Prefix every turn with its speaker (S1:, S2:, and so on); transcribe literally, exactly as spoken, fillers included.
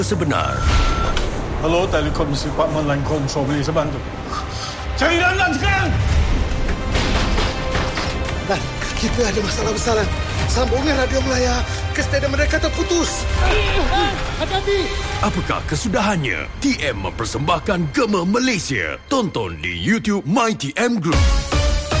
S1: sebenar.
S2: Hello, Telekom Department Line Control. Boleh saya bantu? Cari Lanlan sekarang!
S3: Dan kita ada masalah besar. Sambungan radio Melaya ke stadium mereka terputus.
S2: Hati-hati!
S1: Apakah kesudahannya? T M mempersembahkan Gema Malaysia. Tonton di YouTube My T M Group.